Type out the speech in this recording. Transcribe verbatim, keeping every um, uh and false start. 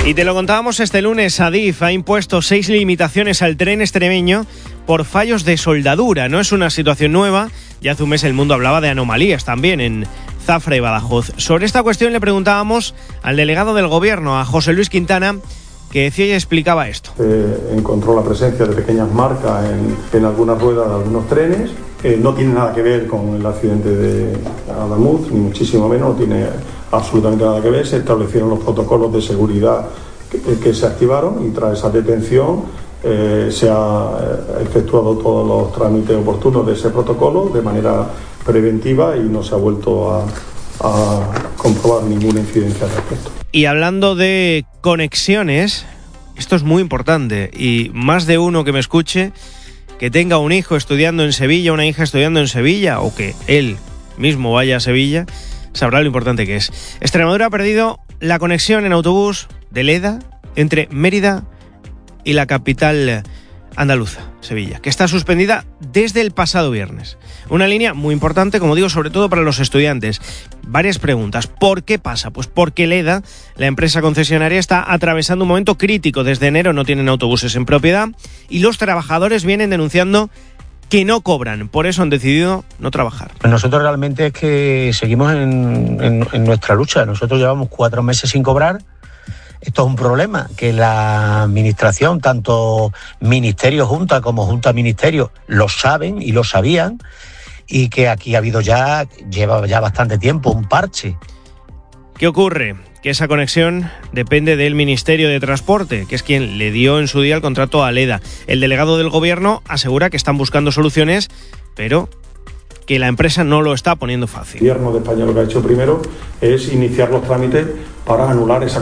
Y te lo contábamos este lunes, Adif ha impuesto seis limitaciones al tren extremeño por fallos de soldadura. No es una situación nueva, ya hace un mes el mundo hablaba de anomalías también en Zafra y Badajoz. Sobre esta cuestión le preguntábamos al delegado del gobierno, a José Luis Quintana, que decía y explicaba esto. Eh, encontró la presencia de pequeñas marcas en, en algunas ruedas de algunos trenes. Eh, no tiene nada que ver con el accidente de Adamuz, ni muchísimo menos, no tiene absolutamente nada que ver. Se establecieron los protocolos de seguridad que, que se activaron y tras esa detención eh, se ha efectuado todos los trámites oportunos de ese protocolo de manera preventiva y no se ha vuelto a, a comprobar ninguna incidencia al respecto. Y hablando de conexiones, esto es muy importante y más de uno que me escuche que tenga un hijo estudiando en Sevilla, una hija estudiando en Sevilla o que él mismo vaya a Sevilla, sabrá lo importante que es. Extremadura ha perdido la conexión en autobús de Leda entre Mérida y la capital andaluza, Sevilla, que está suspendida desde el pasado viernes. Una línea muy importante, como digo, sobre todo para los estudiantes. Varias preguntas. ¿Por qué pasa? Pues porque Leda, la empresa concesionaria, está atravesando un momento crítico. Desde enero no tienen autobuses en propiedad y los trabajadores vienen denunciando que no cobran. Por eso han decidido no trabajar. Pues nosotros realmente es que seguimos en, en, en nuestra lucha. Nosotros llevamos cuatro meses sin cobrar. Esto es un problema que la administración, tanto Ministerio Junta como Junta Ministerio, lo saben y lo sabían, y que aquí ha habido ya, lleva ya bastante tiempo, un parche. ¿Qué ocurre? Que esa conexión depende del Ministerio de Transporte, que es quien le dio en su día el contrato a Leda. El delegado del gobierno asegura que están buscando soluciones, pero que la empresa no lo está poniendo fácil. El gobierno de España lo que ha hecho primero es iniciar los trámites para anular esa